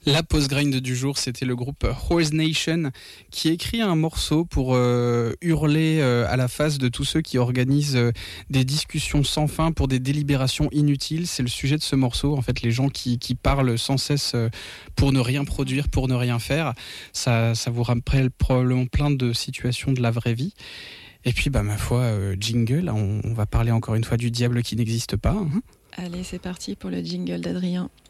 La pause grind du jour, c'était le groupe Horse Nation qui écrit un morceau pour hurler à la face de tous ceux qui organisent des discussions sans fin pour des délibérations inutiles. C'est le sujet de ce morceau. En fait, les gens qui parlent sans cesse pour ne rien produire, pour ne rien faire. Ça vous rappelle probablement plein de situations de la vraie vie. Et puis, ma foi, jingle, on va parler encore une fois du diable qui n'existe pas. Allez, c'est parti pour le jingle d'Adrien.